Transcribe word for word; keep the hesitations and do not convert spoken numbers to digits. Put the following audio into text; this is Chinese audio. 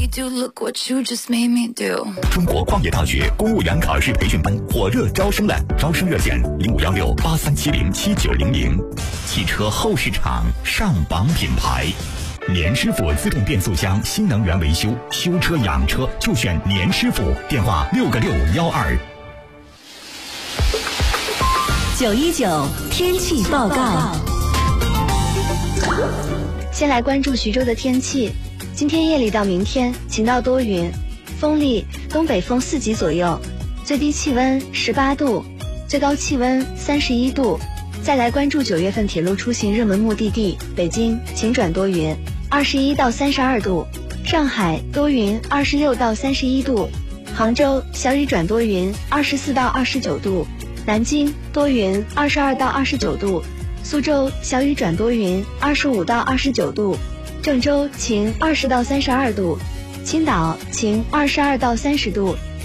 do, look what you just made me do。 中国矿业大学公务员考试培训班火热招生了，招生热线零五幺六八三七零七九零零。汽车后市场上榜品牌，年师傅自动变速箱新能源维修，修车养车就选年师傅，电话六个六幺二。 九一九天气报告。 先来关注徐州的天气，今天夜里到明天晴到多云，风力东北风四级左右，最低气温十八度，最高气温三十一度。再来关注九月份铁路出行热门目的地，北京晴转多云，二十一到三十二度；上海多云，二十六到三十一度；杭州小雨转多云，二十四到二十九度；南京多云，二十二到二十九度；苏州小雨转多云，二十五到二十九度；郑州晴，二十到三十二度；青岛晴，二十二到三十度；